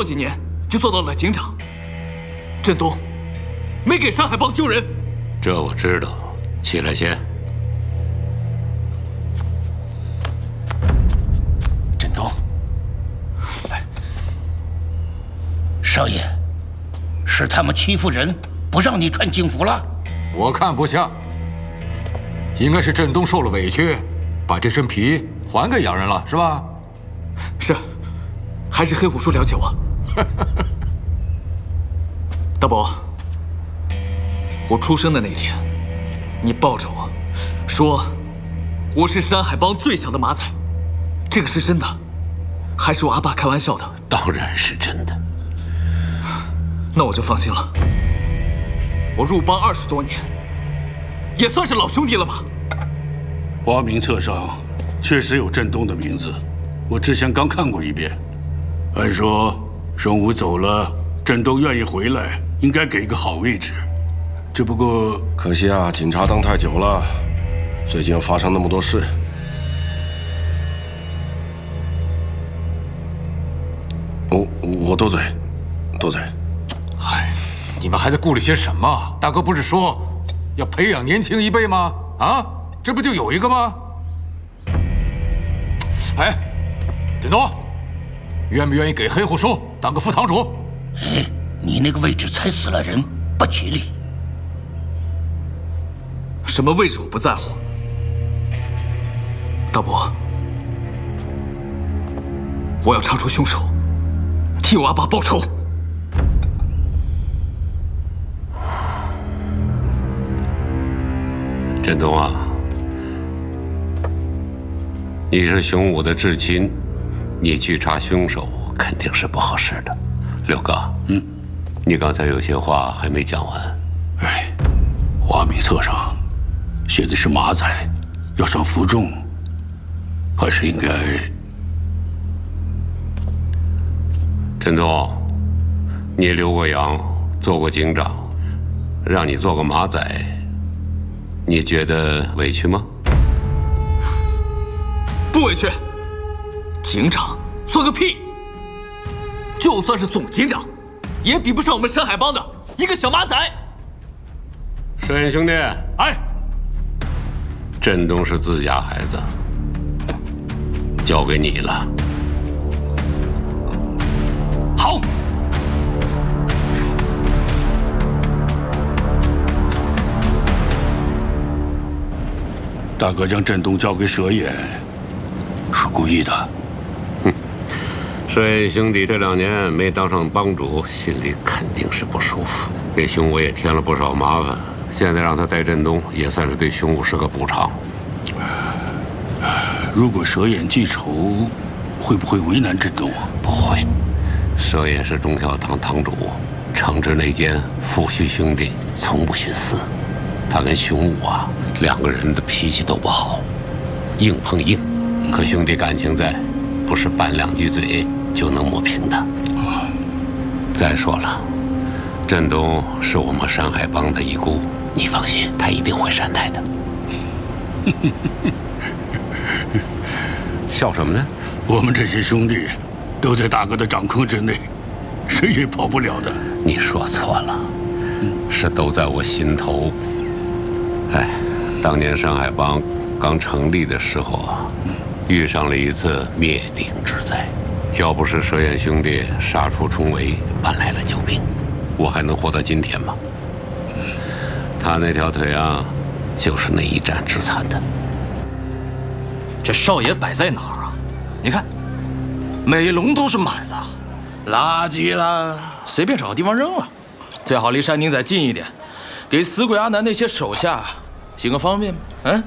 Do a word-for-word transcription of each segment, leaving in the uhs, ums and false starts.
做几年就做到了警长。振东没给山海帮救人， 这我知道。起来先。 振东，少爷，是他们欺负人，不让你穿警服了？ 我看不像，应该是振东受了委屈，把这身皮还给洋人了，是吧？ 是，还是黑虎叔了解我。大伯，我出生的那天，你抱着我，说我是山海帮最小的马仔，这个是真的，还是我阿爸开玩笑的？ 当然是真的。 那我就放心了。我入帮二十多年，也算是老兄弟了吧？ 花名册上确实有振东的名字，我之前刚看过一遍。按说玄武走了，振东愿意回来，应该给个好位置。只不过可惜啊，警察当太久了，最近发生那么多事。我我多嘴，多嘴。 哎，你们还在顾虑些什么？大哥不是说要培养年轻一辈吗？啊，这不就有一个吗？哎，振东，愿不愿意给黑虎叔当个副堂主？ 哎，你那个位置踩死了人，不吉利。 什么位置我不在乎，大伯，我要查出凶手，替我阿爸报仇。 振东啊，你是熊武的至亲，你去查凶手肯定是不好使的。六哥，嗯，你刚才有些话还没讲完。 哎，花名册上写的是马仔，要上服众，还是应该…… 振东，你留过洋，做过警长，让你做个马仔，你觉得委屈吗？ 不委屈。警长算个屁！就算是总警长，也比不上我们山海帮的一个小马仔。 摄影兄弟， 哎， 振东是自家孩子，交给你了。 好。 大哥将振东交给蛇眼，是故意的。 哼，摄影兄弟这两年没当上帮主，心里肯定是不舒服，给熊武也添了不少麻烦。现在让他带振东，也算是对熊武是个补偿。 如果蛇眼记仇，会不会为难振东啊？ 不会，蛇眼是中校堂堂主，惩治内奸，抚恤兄弟，从不徇私。他跟熊武啊，两个人的脾气都不好，硬碰硬。可兄弟感情在，不是拌两句嘴就能抹平的。再说了，振东是我们山海帮的遗孤，你放心，他一定会善待的。笑什么呢？ 我们这些兄弟都在大哥的掌控之内，谁也跑不了的。 你说错了，是都在我心头。哎，当年山海帮刚成立的时候啊，遇上了一次灭顶之灾，要不是蛇眼兄弟杀出重围，搬来了救兵，我还能活到今天吗？他那条腿啊，就是那一战之残的。 这少爷摆在哪儿啊？你看，每笼都是满的，垃圾了，随便找个地方扔了。最好离山顶仔近一点，给死鬼阿南那些手下行个方便。嗯，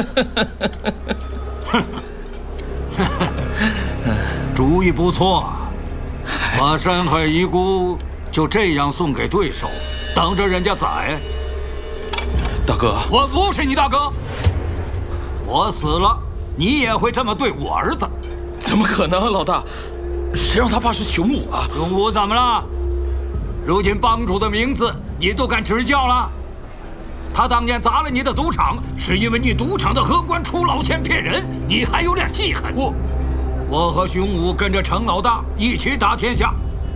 主意不错，把山海遗孤就这样送给对手，等着人家宰。 大哥， 我不是你大哥，我死了，你也会这么对我儿子？ 怎么可能，老大？谁让他爸是熊武啊？ 熊武怎么了？如今帮主的名字你都敢指教了？他当年砸了你的赌场，是因为你赌场的荷官出老千骗人，你还有点记恨。我，我和熊武跟着程老大一起打天下，